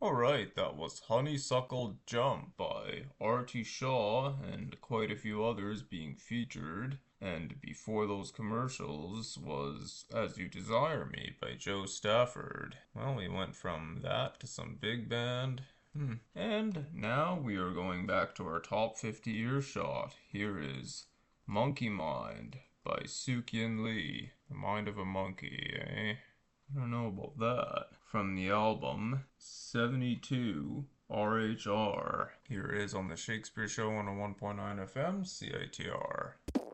Alright, that was Honeysuckle Jump by Artie Shaw and quite a few others being featured. And before those commercials was As You Desire Me by Joe Stafford. Well, we went from that to some big band. And now we are going back to our top 50 earshot. Here is Monkey Mind by Sukyin Lee. The mind of a monkey, eh? I don't know about that. From the album 72 RHR. Here it is on the Shakespeare Show on a 1.9 FM CITR.